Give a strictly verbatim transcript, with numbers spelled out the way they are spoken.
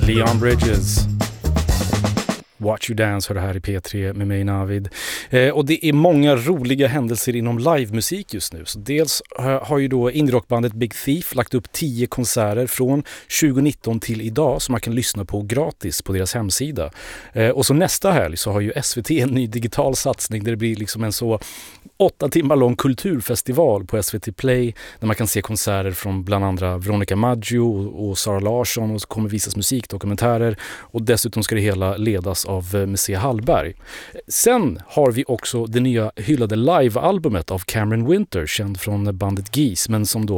Leon Bridges. Watch You Dance hör det här i P tre med mig Navid. Eh, och det är många roliga händelser inom livemusik just nu. Så dels har, har ju då indierockbandet Big Thief lagt upp tio konserter från tjugonitton till idag som man kan lyssna på gratis på deras hemsida. Eh, och så nästa helg så har ju S V T en ny digital satsning där det blir liksom en så åtta timmar lång kulturfestival på S V T Play där man kan se konserter från bland andra Veronica Maggio och Sara Larsson, och så kommer visas musikdokumentärer, och dessutom ska det hela ledas av Messiah Hallberg. Sen har vi också det nya hyllade live-albumet av Cameron Winter, känd från bandet Geese, men som då